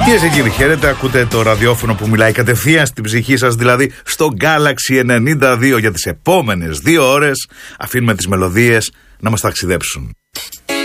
Κυρίες και κύριοι, χαίρετε. Ακούτε το ραδιόφωνο που μιλάει κατευθείαν στην ψυχή σας, δηλαδή στο Galaxy 92. Για τις επόμενες 2 ώρες αφήνουμε τις μελωδίες να μας ταξιδέψουν.